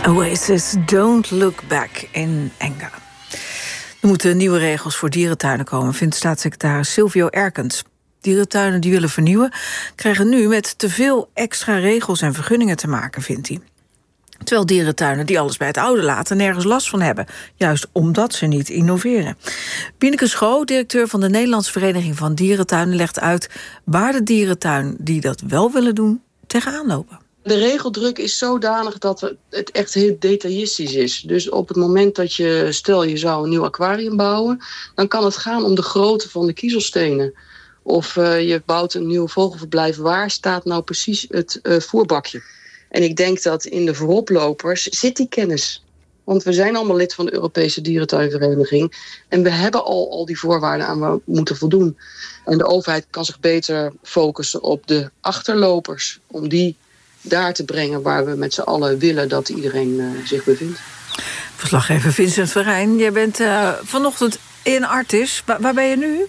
Oasis, Don't Look Back in Anger. Er moeten nieuwe regels voor dierentuinen komen, vindt staatssecretaris Silvio Erkens. Dierentuinen die willen vernieuwen krijgen nu met te veel extra regels en vergunningen te maken, vindt hij. Terwijl dierentuinen die alles bij het oude laten nergens last van hebben. Juist omdat ze niet innoveren. Bieneke Schoo, directeur van de Nederlandse Vereniging van Dierentuinen, legt uit waar de dierentuin die dat wel willen doen tegenaan lopen. De regeldruk is zodanig dat het echt heel detailistisch is. Dus op het moment dat je zou een nieuw aquarium bouwen, dan kan het gaan om de grootte van de kiezelstenen. Of je bouwt een nieuw vogelverblijf. Waar staat nou precies het voerbakje? En ik denk dat in de vooroplopers zit die kennis. Want we zijn allemaal lid van de Europese Dierentuinvereniging. En we hebben al die voorwaarden aan waar we moeten voldoen. En de overheid kan zich beter focussen op de achterlopers. Om die daar te brengen waar we met z'n allen willen dat iedereen zich bevindt. Verslaggever Vincent Verijn, jij bent vanochtend in Artis. Waar ben je nu?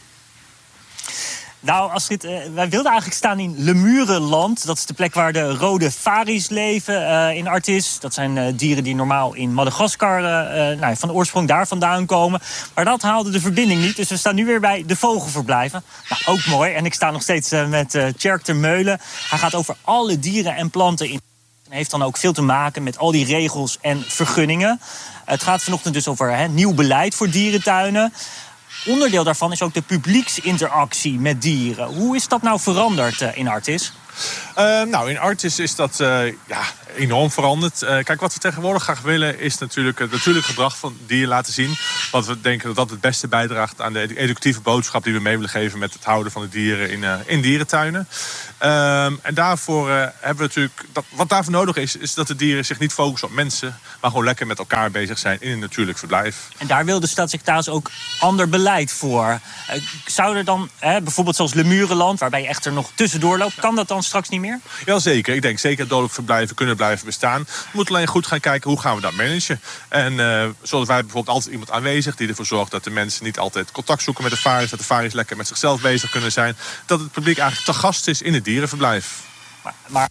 Nou, Astrid, wij wilden eigenlijk staan in Lemurenland. Dat is de plek waar de rode faries leven in Artis. Dat zijn dieren die normaal in Madagaskar van de oorsprong daar vandaan komen. Maar dat haalde de verbinding niet. Dus we staan nu weer bij de vogelverblijven. Nou, ook mooi. En ik sta nog steeds met Tjerk ter Meulen. Hij gaat over alle dieren en planten in. En heeft dan ook veel te maken met al die regels en vergunningen. Het gaat vanochtend dus over nieuw beleid voor dierentuinen. Onderdeel daarvan is ook de publieksinteractie met dieren. Hoe is dat nou veranderd in Artis? In Artis is dat enorm veranderd. Kijk, wat we tegenwoordig graag willen is natuurlijk het natuurlijk gedrag van dieren laten zien. Want we denken dat dat het beste bijdraagt aan de educatieve boodschap die we mee willen geven met het houden van de dieren in dierentuinen. En daarvoor hebben we natuurlijk... Wat daarvoor nodig is dat de dieren zich niet focussen op mensen, maar gewoon lekker met elkaar bezig zijn in een natuurlijk verblijf. En daar wil de staatssecretaris ook ander beleid voor. Zou er dan, bijvoorbeeld zoals Lemurenland, waarbij je echt er nog tussendoor loopt, kan dat dan straks niet meer? Jazeker. Ik denk zeker dat dodelijke verblijven kunnen blijven bestaan. We moeten alleen goed gaan kijken hoe gaan we dat managen. En zoals wij bijvoorbeeld altijd iemand aanwezig die ervoor zorgt dat de mensen niet altijd contact zoeken met de faries, dat de faries lekker met zichzelf bezig kunnen zijn. Dat het publiek eigenlijk te gast is in het dierenverblijf. Maar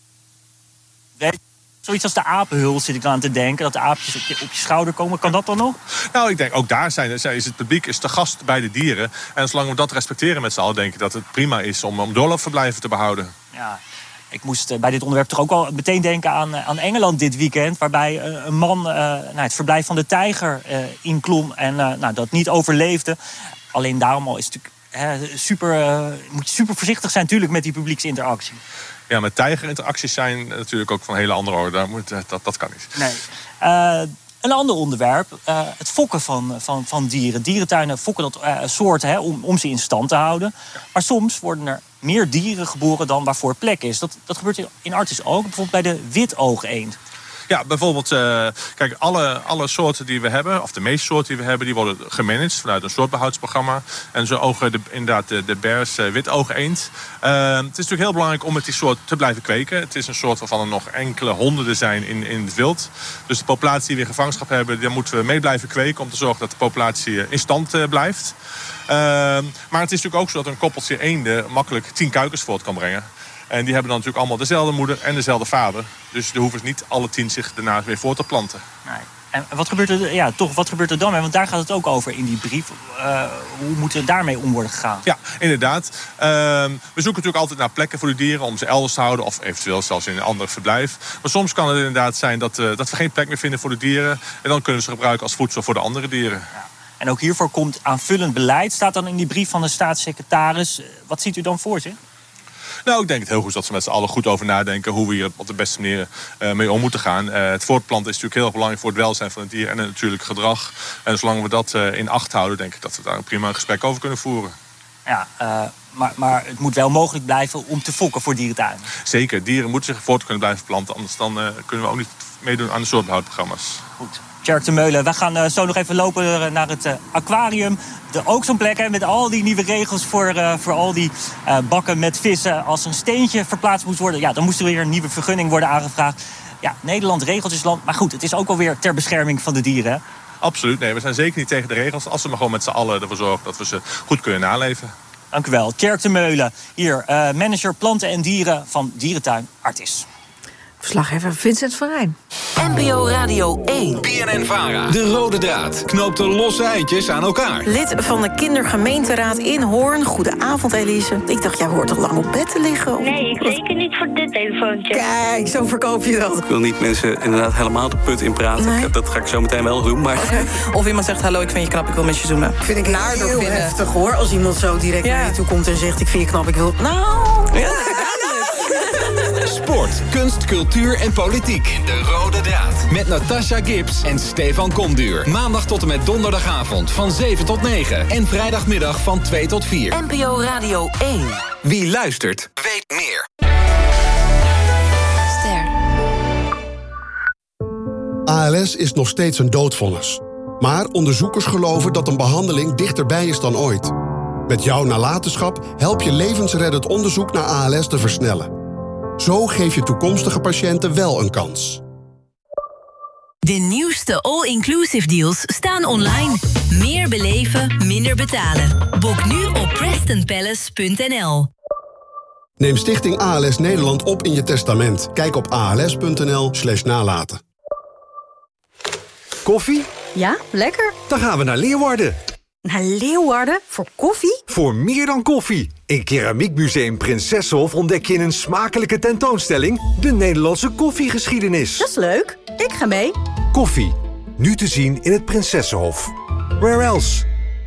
zoiets als de apenhul zit ik aan te denken, dat de aapjes op je schouder komen. Kan dat dan nog? Nou, ik denk ook daar is het publiek is te gast bij de dieren. En zolang we dat respecteren met z'n allen, denk ik dat het prima is om doorloopverblijven te behouden. Ja. Ik moest bij dit onderwerp toch ook al meteen denken aan Engeland dit weekend, waarbij een man het verblijf van de tijger inklom en dat niet overleefde. Alleen daarom al is het natuurlijk moet je super voorzichtig zijn natuurlijk met die publieksinteractie. Ja, met tijgerinteracties zijn natuurlijk ook van een hele andere orde. Dat kan niet. Nee. Een ander onderwerp, het fokken van dieren. Dierentuinen fokken dat soorten om ze in stand te houden. Maar soms worden er meer dieren geboren dan waarvoor plek is. Dat gebeurt in Artis ook, bijvoorbeeld bij de witoogeend. Ja, bijvoorbeeld, kijk, alle soorten die we hebben, of de meeste soorten die we hebben, die worden gemanaged vanuit een soortbehoudsprogramma. En zo ogen inderdaad de bears witoogeend. Het is natuurlijk heel belangrijk om met die soort te blijven kweken. Het is een soort waarvan er nog enkele honderden zijn in het wild. Dus de populatie die we in gevangenschap hebben, daar moeten we mee blijven kweken om te zorgen dat de populatie in stand blijft. Maar het is natuurlijk ook zo dat een koppeltje eenden makkelijk 10 kuikens voort kan brengen. En die hebben dan natuurlijk allemaal dezelfde moeder en dezelfde vader. Dus er hoeven niet alle 10 zich daarna weer voor te planten. Nee. En wat gebeurt er dan mee? Want daar gaat het ook over in die brief. Hoe moet er daarmee om worden gegaan? Ja, inderdaad. We zoeken natuurlijk altijd naar plekken voor de dieren om ze elders te houden. Of eventueel zelfs in een ander verblijf. Maar soms kan het inderdaad zijn dat we geen plek meer vinden voor de dieren. En dan kunnen we ze gebruiken als voedsel voor de andere dieren. Ja. En ook hiervoor komt aanvullend beleid. Staat dan in die brief van de staatssecretaris. Wat ziet u dan voor zich? Nou, ik denk het heel goed dat ze met z'n allen goed over nadenken hoe we hier op de beste manier mee om moeten gaan. Het voortplanten is natuurlijk heel erg belangrijk voor het welzijn van het dier en het natuurlijk gedrag. En zolang we dat in acht houden, denk ik dat we daar een prima gesprek over kunnen voeren. Ja, maar het moet wel mogelijk blijven om te fokken voor dierentuinen. Zeker, dieren moeten zich voort kunnen blijven planten, anders dan kunnen we ook niet meedoen aan de soortbehoudprogramma's. Goed. Tjerk ter Meulen, we gaan zo nog even lopen naar het aquarium. Ook zo'n plek met al die nieuwe regels voor al die bakken met vissen. Als een steentje verplaatst moet worden, dan moest er weer een nieuwe vergunning worden aangevraagd. Ja, Nederland regeltjesland, maar goed, het is ook alweer ter bescherming van de dieren. Hè? Absoluut, nee, we zijn zeker niet tegen de regels. Als we maar gewoon met z'n allen ervoor zorgen dat we ze goed kunnen naleven. Dank u wel. Tjerk ter Meulen, hier manager planten en dieren van Dierentuin Artis. Verslaggever Vincent Verijn. NPO Radio 1. BNN-VARA. De rode draad knoopt de losse eindjes aan elkaar. Lid van de kindergemeenteraad in Hoorn. Goedenavond, Elise. Ik dacht, jij hoort toch lang op bed te liggen? Nee, ik zeker niet voor dit telefoontje. Kijk, zo verkoop je dat. Ik wil niet mensen inderdaad helemaal de put in praten. Nee. Dat ga ik zo meteen wel doen. Maar... Okay. Of iemand zegt, hallo, ik vind je knap, ik wil met je zoenen. Vind ik heel heftig, hoor. Als iemand zo direct naar je toe komt en zegt, ik vind je knap, ik wil... Sport, kunst, cultuur en politiek. De rode draad. Met Natasha Gibbs en Stefan Komduur. Maandag tot en met donderdagavond van 7 tot 9. En vrijdagmiddag van 2 tot 4. NPO Radio 1. Wie luistert, weet meer. Ster. ALS is nog steeds een doodvonnis. Maar onderzoekers geloven dat een behandeling dichterbij is dan ooit. Met jouw nalatenschap help je levensreddend onderzoek naar ALS te versnellen. Zo geef je toekomstige patiënten wel een kans. De nieuwste all-inclusive deals staan online. Meer beleven, minder betalen. Boek nu op PrestonPalace.nl. Neem Stichting ALS Nederland op in je testament. Kijk op als.nl/nalaten. Koffie? Ja, lekker. Dan gaan we naar Leeuwarden. Naar Leeuwarden? Voor koffie? Voor meer dan koffie. In Keramiekmuseum Prinsessenhof ontdek je in een smakelijke tentoonstelling de Nederlandse koffiegeschiedenis. Dat is leuk. Ik ga mee. Koffie. Nu te zien in het Prinsessenhof. Where else?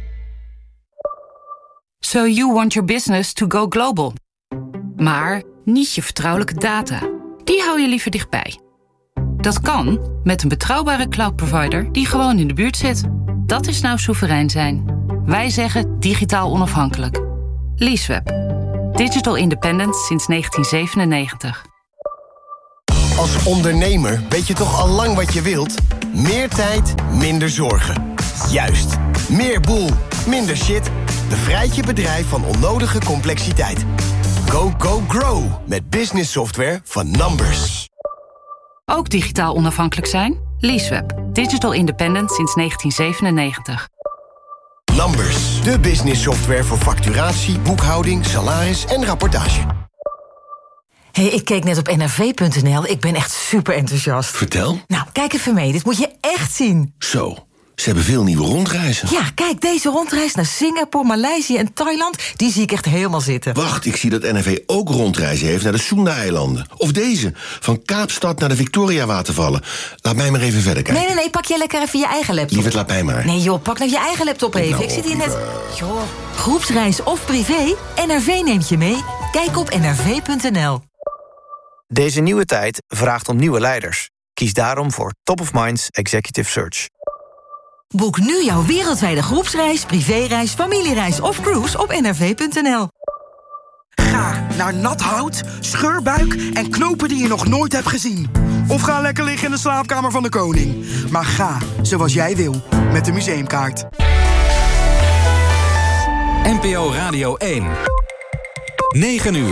So you want your business to go global. Maar niet je vertrouwelijke data. Die hou je liever dichtbij. Dat kan met een betrouwbare cloud provider die gewoon in de buurt zit. Dat is nou soeverein zijn. Wij zeggen digitaal onafhankelijk. Leaseweb. Digital independent sinds 1997. Als ondernemer weet je toch al lang wat je wilt? Meer tijd, minder zorgen. Juist. Meer boel, minder shit. Bevrijd je bedrijf van onnodige complexiteit. Go, go, grow. Met business software van Numbers. Ook digitaal onafhankelijk zijn? Leaseweb. Digital independent sinds 1997. Numbers. De business software voor facturatie, boekhouding, salaris en rapportage. Hey, ik keek net op nrv.nl. Ik ben echt super enthousiast. Vertel. Nou, kijk even mee. Dit moet je echt zien. Zo, ze hebben veel nieuwe rondreizen. Ja, kijk, deze rondreis naar Singapore, Maleisië en Thailand... die zie ik echt helemaal zitten. Wacht, ik zie dat NRV ook rondreizen heeft naar de Sunda-eilanden. Of deze, van Kaapstad naar de Victoria-watervallen. Laat mij maar even verder kijken. Nee, pak jij lekker even je eigen laptop. Lieverd, laat mij maar. Nee joh, pak nou je eigen laptop even. Nou, ik zit hier net... Joh, groepsreis of privé, NRV neemt je mee. Kijk op nrv.nl. Deze nieuwe tijd vraagt om nieuwe leiders. Kies daarom voor Top of Minds Executive Search. Boek nu jouw wereldwijde groepsreis, privéreis, familiereis of cruise op nrv.nl. Ga naar nat hout, scheurbuik en knopen die je nog nooit hebt gezien. Of ga lekker liggen in de slaapkamer van de koning. Maar ga zoals jij wil, met de museumkaart. NPO Radio 1. 9 uur.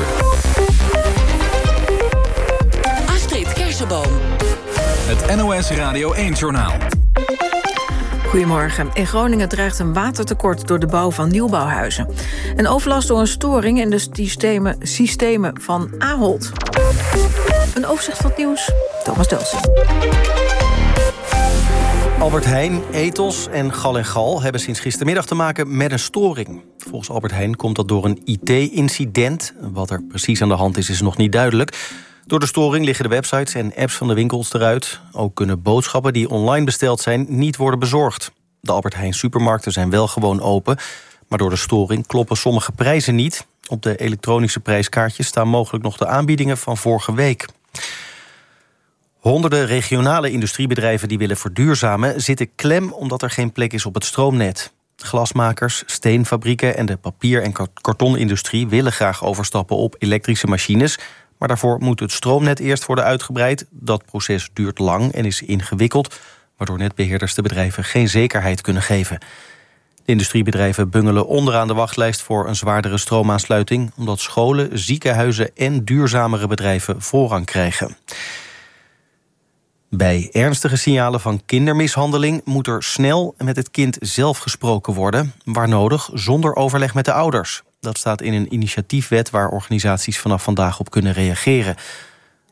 Astrid Kersenboom. Het NOS Radio 1-journaal. Goedemorgen. In Groningen dreigt een watertekort door de bouw van nieuwbouwhuizen. En overlast door een storing in de systemen van Ahold. Een overzicht van het nieuws. Thomas Delsen. Albert Heijn, Ethos en Gal & Gal hebben sinds gistermiddag te maken met een storing. Volgens Albert Heijn komt dat door een IT-incident. Wat er precies aan de hand is nog niet duidelijk. Door de storing liggen de websites en apps van de winkels eruit. Ook kunnen boodschappen die online besteld zijn niet worden bezorgd. De Albert Heijn supermarkten zijn wel gewoon open. Maar door de storing kloppen sommige prijzen niet. Op de elektronische prijskaartjes staan mogelijk nog de aanbiedingen van vorige week. Honderden regionale industriebedrijven die willen verduurzamen zitten klem omdat er geen plek is op het stroomnet. Glasmakers, steenfabrieken en de papier- en kartonindustrie willen graag overstappen op elektrische machines. Maar daarvoor moet het stroomnet eerst worden uitgebreid. Dat proces duurt lang en is ingewikkeld, waardoor netbeheerders de bedrijven geen zekerheid kunnen geven. De industriebedrijven bungelen onderaan de wachtlijst voor een zwaardere stroomaansluiting, omdat scholen, ziekenhuizen en duurzamere bedrijven voorrang krijgen. Bij ernstige signalen van kindermishandeling moet er snel met het kind zelf gesproken worden, waar nodig zonder overleg met de ouders. Dat staat in een initiatiefwet waar organisaties vanaf vandaag op kunnen reageren.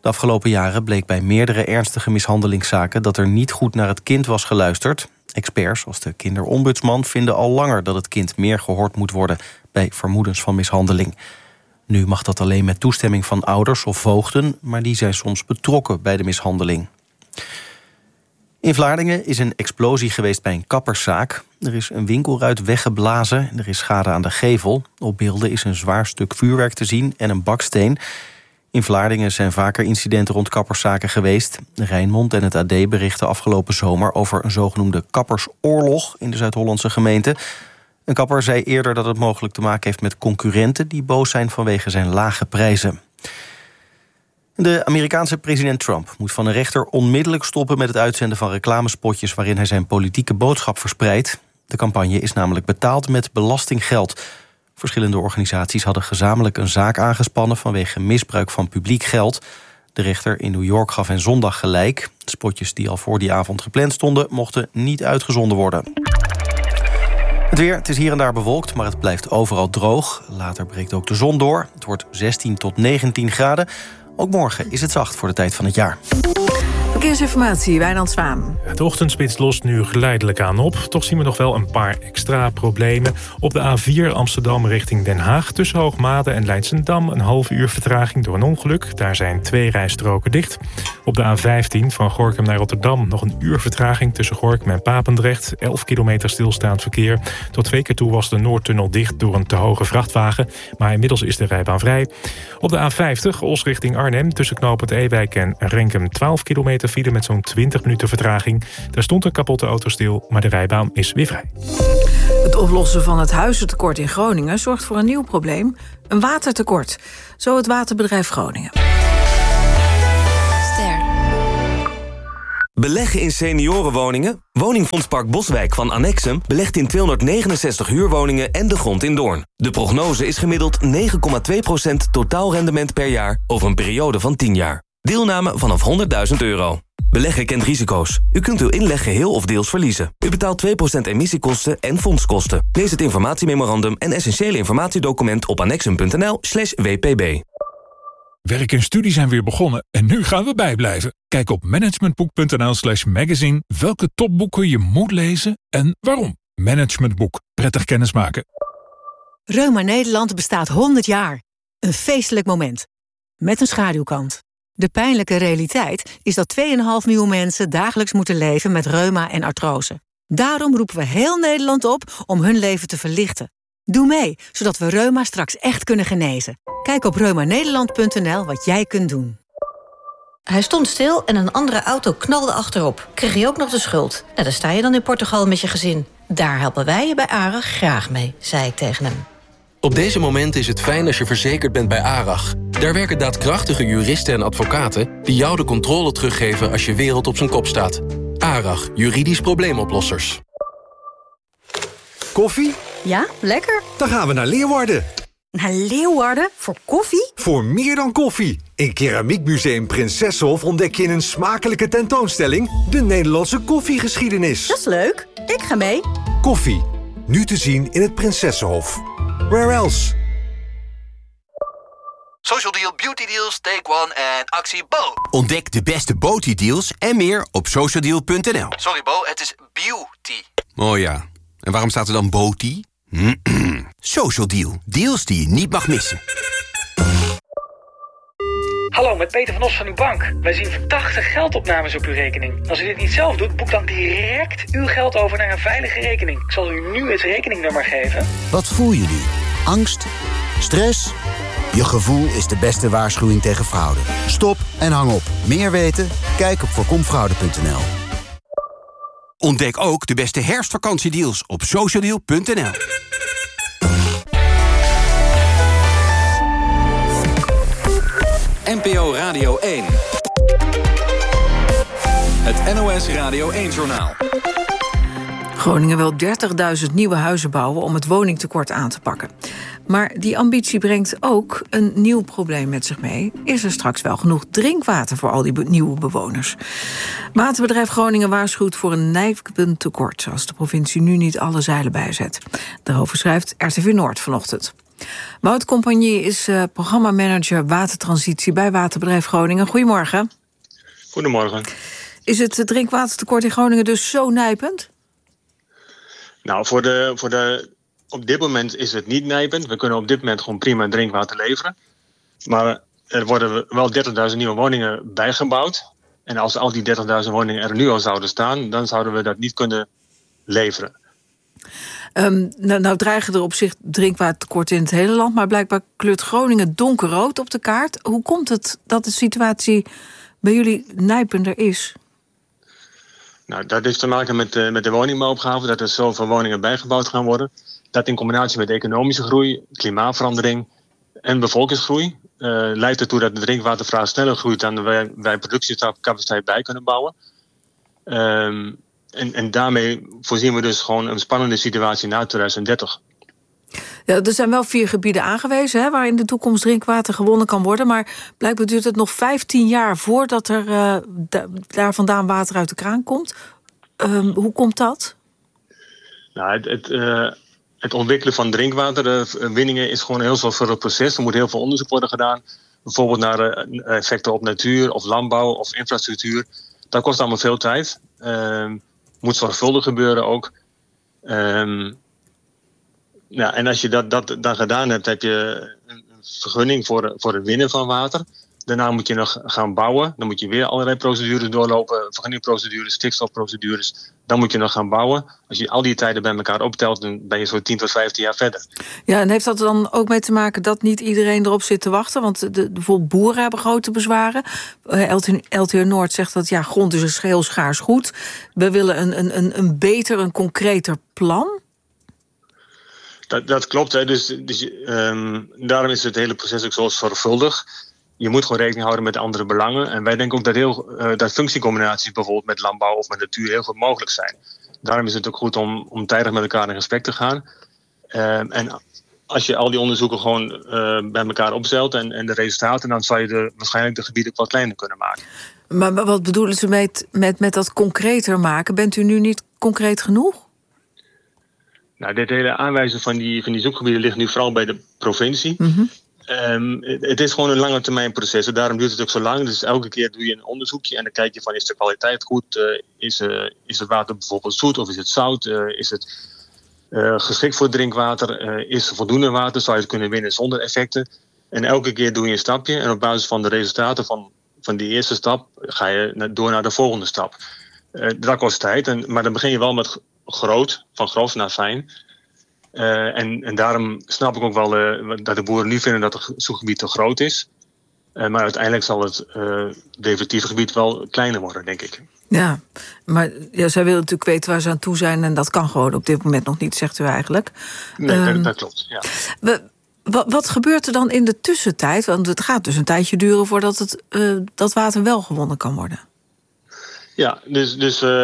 De afgelopen jaren bleek bij meerdere ernstige mishandelingszaken dat er niet goed naar het kind was geluisterd. Experts, zoals de kinderombudsman, vinden al langer dat het kind meer gehoord moet worden bij vermoedens van mishandeling. Nu mag dat alleen met toestemming van ouders of voogden, maar die zijn soms betrokken bij de mishandeling. In Vlaardingen is een explosie geweest bij een kapperszaak. Er is een winkelruit weggeblazen en er is schade aan de gevel. Op beelden is een zwaar stuk vuurwerk te zien en een baksteen. In Vlaardingen zijn vaker incidenten rond kapperszaken geweest. Rijnmond en het AD berichten afgelopen zomer over een zogenoemde kappersoorlog in de Zuid-Hollandse gemeente. Een kapper zei eerder dat het mogelijk te maken heeft met concurrenten die boos zijn vanwege zijn lage prijzen. De Amerikaanse president Trump moet van een rechter onmiddellijk stoppen met het uitzenden van reclamespotjes waarin hij zijn politieke boodschap verspreidt. De campagne is namelijk betaald met belastinggeld. Verschillende organisaties hadden gezamenlijk een zaak aangespannen vanwege misbruik van publiek geld. De rechter in New York gaf hen zondag gelijk. De spotjes die al voor die avond gepland stonden mochten niet uitgezonden worden. Het weer, het is hier en daar bewolkt, maar het blijft overal droog. Later breekt ook de zon door. Het wordt 16 tot 19 graden. Ook morgen is het zacht voor de tijd van het jaar. Verkeersinformatie, Wijnand Zwaan. De ochtendspits lost nu geleidelijk aan op. Toch zien we nog wel een paar extra problemen. Op de A4 Amsterdam richting Den Haag. Tussen Hoogmade en Leidsendam een half uur vertraging door een ongeluk. Daar zijn 2 rijstroken dicht. Op de A15 van Gorinchem naar Rotterdam nog een uur vertraging tussen Gorinchem en Papendrecht. 11 kilometer stilstaand verkeer. Tot 2 keer toe was de Noordtunnel dicht door een te hoge vrachtwagen. Maar inmiddels is de rijbaan vrij. Op de A50 Os richting Arnhem tussen knooppunt Ewijk en Renkum 12 kilometer file met zo'n 20 minuten vertraging. Daar stond een kapotte auto stil, maar de rijbaan is weer vrij. Het oplossen van het huizentekort in Groningen zorgt voor een nieuw probleem: een watertekort. Zo het waterbedrijf Groningen. Beleggen in seniorenwoningen? Woningfonds Park Boswijk van Annexum belegt in 269 huurwoningen en de grond in Doorn. De prognose is gemiddeld 9,2% totaalrendement per jaar over een periode van 10 jaar. Deelname vanaf €100.000. Beleggen kent risico's. U kunt uw inleg geheel of deels verliezen. U betaalt 2% emissiekosten en fondskosten. Lees het informatiememorandum en essentiële informatiedocument op annexum.nl/wpb. Werk en studie zijn weer begonnen en nu gaan we bijblijven. Kijk op managementboek.nl/magazine welke topboeken je moet lezen en waarom. Managementboek. Prettig kennismaken. Reuma Nederland bestaat 100 jaar. Een feestelijk moment. Met een schaduwkant. De pijnlijke realiteit is dat 2,5 miljoen mensen dagelijks moeten leven met reuma en artrose. Daarom roepen we heel Nederland op om hun leven te verlichten. Doe mee, zodat we reuma straks echt kunnen genezen. Kijk op reumanederland.nl wat jij kunt doen. Hij stond stil en een andere auto knalde achterop. Kreeg je ook nog de schuld? Nou, daar sta je dan in Portugal met je gezin. Daar helpen wij je bij ARAG graag mee, zei ik tegen hem. Op deze momenten is het fijn als je verzekerd bent bij ARAG. Daar werken daadkrachtige juristen en advocaten die jou de controle teruggeven als je wereld op zijn kop staat. ARAG, juridisch probleemoplossers. Koffie? Ja, lekker. Dan gaan we naar Leeuwarden. Naar Leeuwarden? Voor koffie? Voor meer dan koffie. In Keramiekmuseum Prinsessenhof ontdek je in een smakelijke tentoonstelling de Nederlandse koffiegeschiedenis. Dat is leuk. Ik ga mee. Koffie. Nu te zien in het Prinsessenhof. Where else? Social Deal, Beauty Deals, Take One en actie Bo. Ontdek de beste beauty deals en meer op socialdeal.nl. Sorry Bo, het is beauty. Oh ja, en waarom staat er dan beauty? Social Deal, deals die je niet mag missen. Hallo, met Peter van Os van uw bank. Wij zien verdachte geldopnames op uw rekening. Als u dit niet zelf doet, boek dan direct uw geld over naar een veilige rekening. Ik zal u nu het rekeningnummer geven. Wat voel je nu? Angst? Stress? Je gevoel is de beste waarschuwing tegen fraude. Stop en hang op. Meer weten? Kijk op voorkomfraude.nl. Ontdek ook de beste herfstvakantiedeals op socialdeal.nl. NPO Radio 1. Het NOS Radio 1-journaal. Groningen wil 30.000 nieuwe huizen bouwen om het woningtekort aan te pakken. Maar die ambitie brengt ook een nieuw probleem met zich mee. Is er straks wel genoeg drinkwater voor al die nieuwe bewoners? Waterbedrijf Groningen waarschuwt voor een nijpend tekort als de provincie nu niet alle zeilen bijzet. Daarover schrijft RTV Noord vanochtend. Wout Compagnie is programmamanager watertransitie bij Waterbedrijf Groningen. Goedemorgen. Goedemorgen. Is het drinkwatertekort in Groningen dus zo nijpend? Nou, op dit moment is het niet nijpend. We kunnen op dit moment gewoon prima drinkwater leveren. Maar er worden wel 30.000 nieuwe woningen bijgebouwd. En als al die 30.000 woningen er nu al zouden staan, dan zouden we dat niet kunnen leveren. Nou dreigen er op zich drinkwatertekorten in het hele land, maar blijkbaar kleurt Groningen donkerrood op de kaart. Hoe komt het dat de situatie bij jullie nijpender is? Nou, dat heeft te maken met de woningbouwopgave, dat er zoveel woningen bijgebouwd gaan worden. Dat in combinatie met economische groei, klimaatverandering en bevolkingsgroei leidt ertoe dat de drinkwatervraag sneller groeit dan wij productiecapaciteit bij kunnen bouwen. En daarmee voorzien we dus gewoon een spannende situatie na 2030. Ja, er zijn wel 4 gebieden aangewezen waar in de toekomst drinkwater gewonnen kan worden. Maar blijkbaar duurt het nog 15 jaar voordat er daar vandaan water uit de kraan komt. Hoe komt dat? Nou, het ontwikkelen van drinkwaterwinningen is gewoon een heel zorgvuldig proces. Er moet heel veel onderzoek worden gedaan. Bijvoorbeeld naar effecten op natuur of landbouw of infrastructuur. Dat kost allemaal veel tijd. Moet zorgvuldig gebeuren ook. En als je dat dan gedaan hebt, heb je een vergunning voor het winnen van water. Daarna moet je nog gaan bouwen. Dan moet je weer allerlei procedures doorlopen. Vergunningprocedures, stikstofprocedures. Dan moet je nog gaan bouwen. Als je al die tijden bij elkaar optelt, dan ben je zo 10 tot 15 jaar verder. Ja, en heeft dat er dan ook mee te maken dat niet iedereen erop zit te wachten? Want bijvoorbeeld boeren hebben grote bezwaren. LTR Noord zegt dat grond is heel schaars goed. We willen een beter, een concreter plan. Dat klopt. Hè. Dus daarom is het hele proces ook zo zorgvuldig. Je moet gewoon rekening houden met andere belangen. En wij denken ook dat functiecombinaties bijvoorbeeld met landbouw of met natuur heel goed mogelijk zijn. Daarom is het ook goed om tijdig met elkaar in gesprek te gaan. En als je al die onderzoeken gewoon bij elkaar opstelt en de resultaten, dan zal je waarschijnlijk de gebieden ook wat kleiner kunnen maken. Maar wat bedoelen ze met dat concreter maken? Bent u nu niet concreet genoeg? Nou, dit hele aanwijzen van die zoekgebieden ligt nu vooral bij de provincie. Mm-hmm. Het is gewoon een lange termijn proces. Daarom duurt het ook zo lang. Dus elke keer doe je een onderzoekje en dan kijk je van, is de kwaliteit goed? Is het water bijvoorbeeld zoet of is het zout? Is het geschikt voor drinkwater? Is er voldoende water? Zou je het kunnen winnen zonder effecten? En elke keer doe je een stapje en op basis van de resultaten van die eerste stap ga je door naar de volgende stap. Dat kost tijd, maar dan begin je wel met groot, van grof naar fijn. En daarom snap ik ook wel dat de boeren nu vinden dat het zoekgebied te groot is. Maar uiteindelijk zal het definitieve gebied wel kleiner worden, denk ik. Ja, maar zij willen natuurlijk weten waar ze aan toe zijn. En dat kan gewoon op dit moment nog niet, zegt u eigenlijk. Nee, dat klopt, ja. Wat gebeurt er dan in de tussentijd? Want het gaat dus een tijdje duren voordat dat water wel gewonnen kan worden. Ja, dus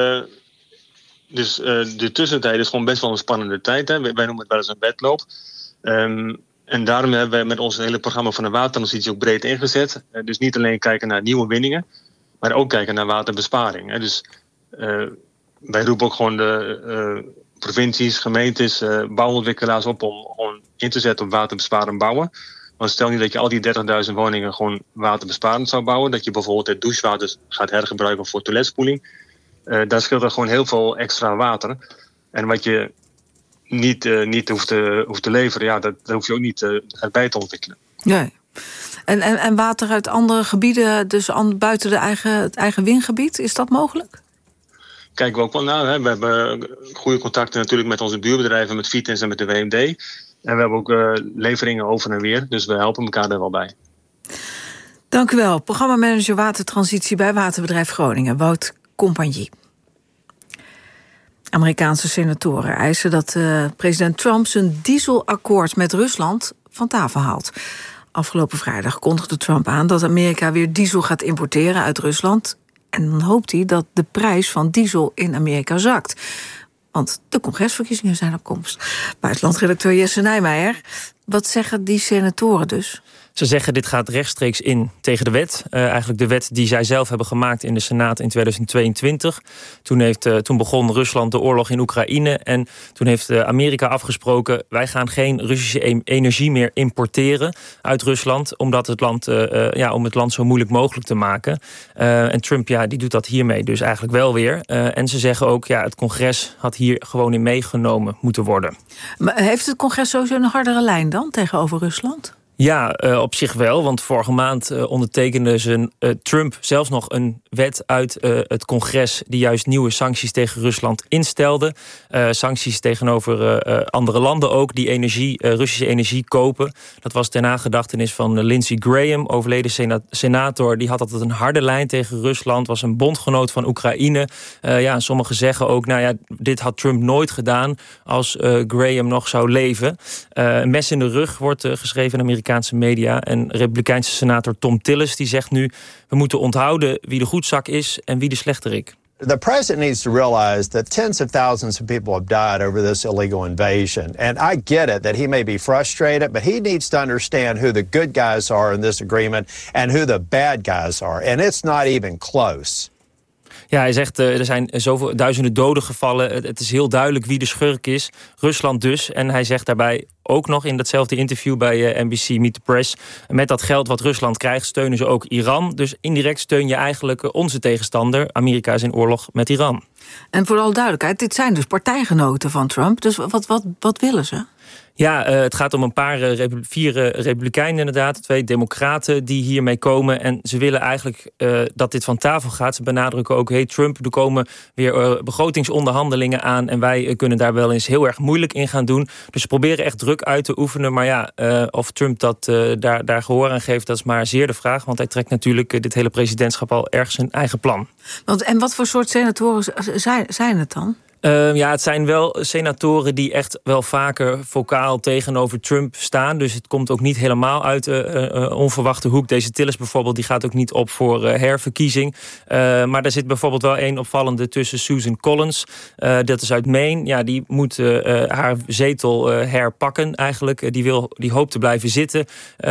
de tussentijd is gewoon best wel een spannende tijd. Hè. Wij noemen het wel eens een wedloop. En daarom hebben we met ons hele programma van de watertransitie ook breed ingezet. Dus niet alleen kijken naar nieuwe winningen, maar ook kijken naar waterbesparing. Hè. Dus wij roepen ook gewoon de provincies, gemeentes, bouwontwikkelaars op om gewoon in te zetten op waterbesparend bouwen. Want stel nu dat je al die 30.000 woningen gewoon waterbesparend zou bouwen. Dat je bijvoorbeeld het douchewater gaat hergebruiken voor toiletspoeling. Daar scheelt er gewoon heel veel extra water. En wat je niet hoeft te leveren, dat hoef je ook niet erbij te ontwikkelen. Nee. En water uit andere gebieden, dus buiten het eigen wingebied, is dat mogelijk? Kijken we ook wel naar. Hè. We hebben goede contacten natuurlijk met onze buurbedrijven, met Vitens en met de WMD. En we hebben ook leveringen over en weer, dus we helpen elkaar daar wel bij. Dank u wel. Programmamanager watertransitie bij Waterbedrijf Groningen, Wout Compagnie. Amerikaanse senatoren eisen dat president Trump zijn dieselakkoord met Rusland van tafel haalt. Afgelopen vrijdag kondigde Trump aan dat Amerika weer diesel gaat importeren uit Rusland. En dan hoopt hij dat de prijs van diesel in Amerika zakt. Want de congresverkiezingen zijn op komst. Buitenlandredacteur Jesse Nijmeijer, wat zeggen die senatoren dus? Ze zeggen dit gaat rechtstreeks in tegen de wet. Eigenlijk de wet die zij zelf hebben gemaakt in de Senaat in 2022. Toen begon Rusland de oorlog in Oekraïne. En toen heeft Amerika afgesproken, wij gaan geen Russische energie meer importeren uit Rusland, omdat om het land zo moeilijk mogelijk te maken. En Trump die doet dat hiermee dus eigenlijk wel weer. En ze zeggen ook, het congres had hier gewoon in meegenomen moeten worden. Maar heeft het congres sowieso een hardere lijn dan tegenover Rusland? Ja, op zich wel, want vorige maand ondertekende Trump zelfs nog een wet uit het congres die juist nieuwe sancties tegen Rusland instelde. Sancties tegenover andere landen ook, die Russische energie kopen. Dat was ter nagedachtenis van Lindsey Graham, overleden senator. Die had altijd een harde lijn tegen Rusland, was een bondgenoot van Oekraïne. Sommigen zeggen ook, dit had Trump nooit gedaan als Graham nog zou leven. Een mes in de rug wordt geschreven in Amerikaanse media. En Republikeinse senator Tom Tillis die zegt nu, we moeten onthouden wie de goedzak is en wie de slechterik. The president needs to realize that tens of thousands of people have died over this illegal invasion. And I get it that he may be frustrated, but he needs to understand who the good guys are in this agreement and who the bad guys are. And it's not even close. Ja, hij zegt, er zijn zoveel duizenden doden gevallen. Het is heel duidelijk wie de schurk is. Rusland dus. En hij zegt daarbij ook nog in datzelfde interview bij NBC Meet the Press, met dat geld wat Rusland krijgt, steunen ze ook Iran. Dus indirect steun je eigenlijk onze tegenstander. Amerika is in oorlog met Iran. En voor alle duidelijkheid, dit zijn dus partijgenoten van Trump. Dus wat willen ze? Ja, het gaat om vier republikeinen inderdaad, 2 democraten die hiermee komen. En ze willen eigenlijk dat dit van tafel gaat. Ze benadrukken ook, Trump, er komen weer begrotingsonderhandelingen aan en wij kunnen daar wel eens heel erg moeilijk in gaan doen. Dus ze proberen echt druk uit te oefenen. Maar of Trump daar gehoor aan geeft, dat is maar zeer de vraag. Want hij trekt natuurlijk dit hele presidentschap al erg zijn eigen plan. En wat voor soort senatoren zijn het dan? Het zijn wel senatoren die echt wel vaker vocaal tegenover Trump staan. Dus het komt ook niet helemaal uit onverwachte hoek. Deze Tillis bijvoorbeeld, die gaat ook niet op voor herverkiezing. Maar er zit bijvoorbeeld wel één opvallende tussen. Susan Collins, dat is uit Maine. Ja, die moet haar zetel herpakken eigenlijk. Die hoopt te blijven zitten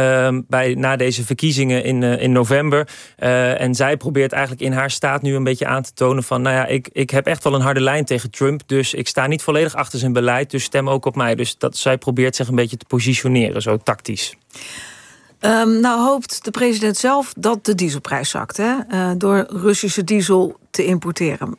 na deze verkiezingen in november. En zij probeert eigenlijk in haar staat nu een beetje aan te tonen van, ik heb echt wel een harde lijn tegen Trump, dus ik sta niet volledig achter zijn beleid, dus stem ook op mij. Dus zij probeert zich een beetje te positioneren, zo tactisch. Hoopt de president zelf dat de dieselprijs zakt, hè? Door Russische diesel te importeren.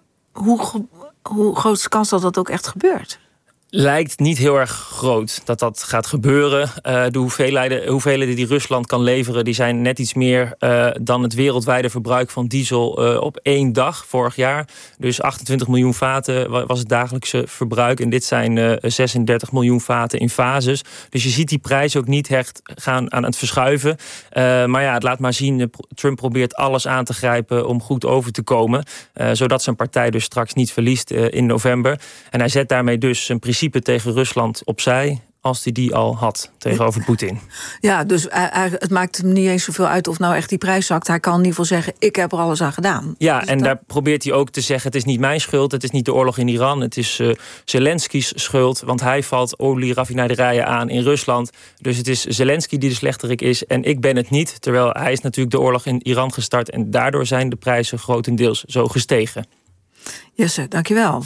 Hoe groot is de kans dat dat ook echt gebeurt? Lijkt niet heel erg groot dat gaat gebeuren. De hoeveelheden die Rusland kan leveren, die zijn net iets meer dan het wereldwijde verbruik van diesel op 1 dag vorig jaar. Dus 28 miljoen vaten was het dagelijkse verbruik. En dit zijn 36 miljoen vaten in fases. Dus je ziet die prijs ook niet echt gaan aan het verschuiven. Maar het laat maar zien, Trump probeert alles aan te grijpen om goed over te komen. Zodat zijn partij dus straks niet verliest in november. En hij zet daarmee dus zijn principe tegen Rusland opzij, als hij die al had tegenover Poetin. Ja, dus het maakt hem niet eens zoveel uit of nou echt die prijs zakt. Hij kan in ieder geval zeggen, ik heb er alles aan gedaan. Ja, en daar probeert hij ook te zeggen, het is niet mijn schuld, het is niet de oorlog in Iran, het is Zelensky's schuld, want hij valt olieraffinaderijen aan in Rusland. Dus het is Zelensky die de slechterik is en ik ben het niet. Terwijl hij is natuurlijk de oorlog in Iran gestart en daardoor zijn de prijzen grotendeels zo gestegen. Jesse, dankjewel.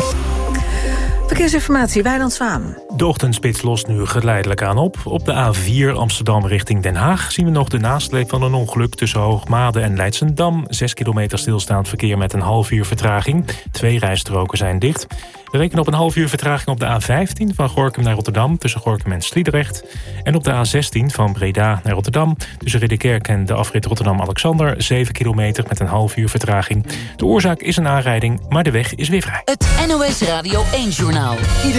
Verkeersinformatie, Wijnand Zwaan. De ochtendspits lost nu geleidelijk aan op. Op de A4 Amsterdam richting Den Haag zien we nog de nasleep van een ongeluk tussen Hoogmade en Leidschendam. 6 kilometer stilstaand verkeer met een half uur vertraging. 2 rijstroken zijn dicht. We rekenen op een half uur vertraging op de A15 van Gorinchem naar Rotterdam tussen Gorinchem en Sliedrecht. En op de A16 van Breda naar Rotterdam tussen Ridderkerk en de afrit Rotterdam-Alexander 7 kilometer met een half uur vertraging. De oorzaak is een aanrijding, maar de weg is weer vrij. Het NOS Radio 1 Journaal.